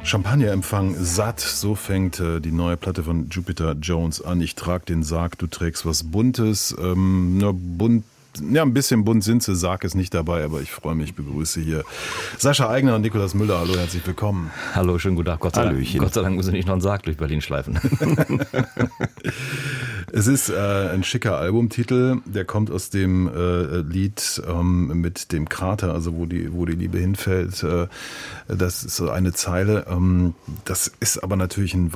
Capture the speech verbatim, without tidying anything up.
Champagnerempfang satt, so fängt äh, die neue Platte von Jupiter Jones an. Ich trag den Sarg, du trägst was Buntes. Ähm, na, bunt, ja, ein bisschen bunt sind sie, Sarg ist nicht dabei, aber ich freue mich, begrüße hier Sascha Aigner und Nikolaus Müller. Hallo, herzlich willkommen. Hallo, schönen guten Tag. Gott sei, Dank, Gott sei Dank muss ich nicht noch einen Sarg durch Berlin schleifen. Es ist äh, ein schicker Albumtitel, der kommt aus dem äh, Lied ähm, mit dem Krater, also wo die, wo die Liebe hinfällt. Äh, das ist so eine Zeile. Ähm, das ist aber natürlich ein